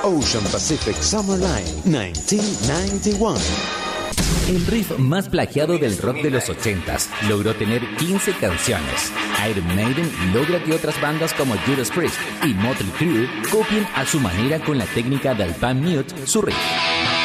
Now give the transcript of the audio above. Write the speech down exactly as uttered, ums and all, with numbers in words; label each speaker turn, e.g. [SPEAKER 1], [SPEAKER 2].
[SPEAKER 1] Ocean Pacific Summer Line mil novecientos noventa y uno.
[SPEAKER 2] El riff más plagiado del rock de los ochentas logró tener quince canciones. Iron Maiden logra que otras bandas como Judas Priest y Motley Crue copien a su manera con la técnica del pan mute su riff.